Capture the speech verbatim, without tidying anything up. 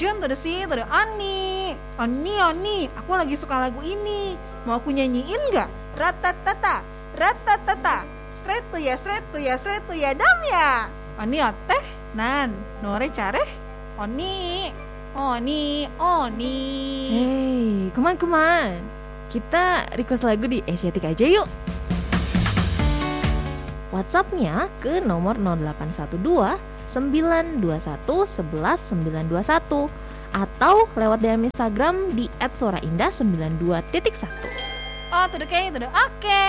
Jun, tuh si, tuh Ani. Ani, Ani, aku lagi suka lagu ini. Mau aku nyanyiin gak? Ratatata, ratatata. Straight tuh ya, straight tuh ya, straight tuh ya, dam ya. Ani teh, nan, nore careh. Oni, Oni, Oni. Hey, kuman-kuman. Kita request lagu di Asiatic aja yuk. WhatsApp-nya ke nomor nol delapan satu dua sembilan dua satu satu satu sembilan dua satu atau lewat D M Instagram di et soraindah sembilan dua titik satu. Oh, tuh deh, tuh deh, oke.